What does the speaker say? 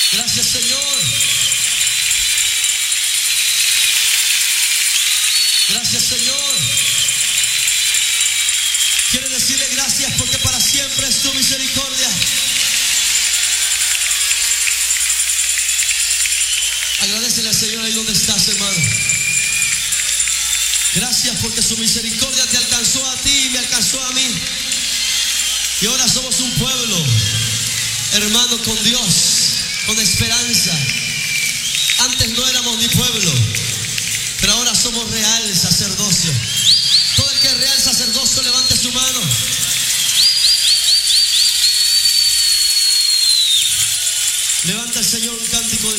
Gracias, Señor. Gracias, Señor. Quiero decirle gracias porque para siempre es tu misericordia. Agradecele al Señor ahí donde estás, hermano. Gracias porque su misericordia te alcanzó a ti y me alcanzó a mí. Y ahora somos un pueblo, hermano, con Dios, con esperanza. Antes no éramos ni pueblo.